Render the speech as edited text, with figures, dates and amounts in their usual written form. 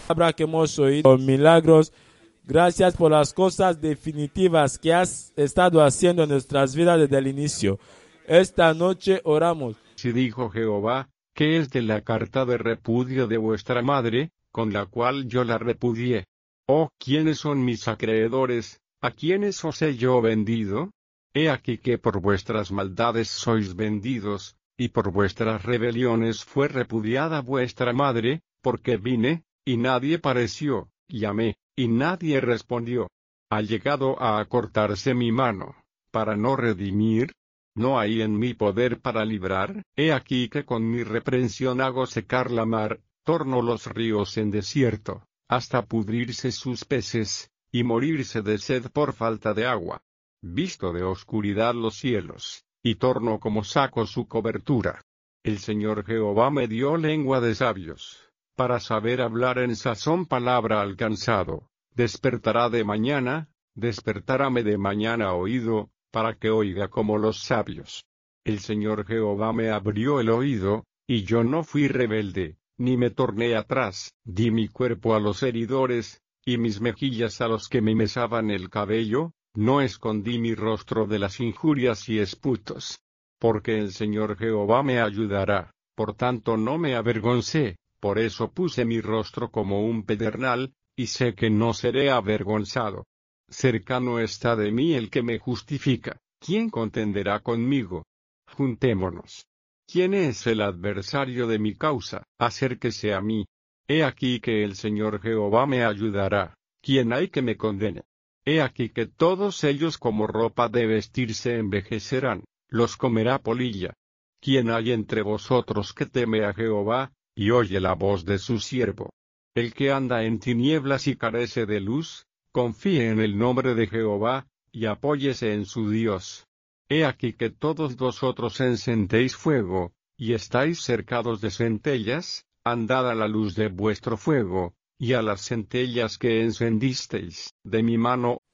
palabra que hemos oído, los milagros. Gracias por las cosas definitivas que has estado haciendo en nuestras vidas desde el inicio. Esta noche oramos. Si dijo Jehová, ¿qué es de la carta de repudio de vuestra madre, con la cual yo la repudié? Oh, ¿quiénes son mis acreedores? ¿A quiénes os he yo vendido? He aquí que por vuestras maldades sois vendidos, y por vuestras rebeliones fue repudiada vuestra madre, porque vine, y nadie pareció, llamé, y nadie respondió. Ha llegado a acortarse mi mano, para no redimir. ¿No hay en mi poder para librar? He aquí que con mi reprensión hago secar la mar, torno los ríos en desierto, hasta pudrirse sus peces, y morirse de sed por falta de agua. Visto de oscuridad los cielos, y torno como saco su cobertura. El Señor Jehová me dio lengua de sabios, para saber hablar en sazón palabra al cansado. Despertaráme de mañana oído, para que oiga como los sabios. El Señor Jehová me abrió el oído, y yo no fui rebelde, ni me torné atrás. Di mi cuerpo a los heridores, y mis mejillas a los que me mesaban el cabello, no escondí mi rostro de las injurias y esputos. Porque el Señor Jehová me ayudará, por tanto no me avergoncé, por eso puse mi rostro como un pedernal, y sé que no seré avergonzado. Cercano está de mí el que me justifica. ¿Quién contenderá conmigo? Juntémonos. ¿Quién es el adversario de mi causa? Acérquese a mí. He aquí que el Señor Jehová me ayudará. ¿Quién hay que me condene? He aquí que todos ellos como ropa de vestirse envejecerán, los comerá polilla. ¿Quién hay entre vosotros que teme a Jehová, y oye la voz de su siervo? El que anda en tinieblas y carece de luz, confíe en el nombre de Jehová, y apóyese en su Dios. He aquí que todos vosotros encendéis fuego, y estáis cercados de centellas, andad a la luz de vuestro fuego, y a las centellas que encendisteis. De mi mano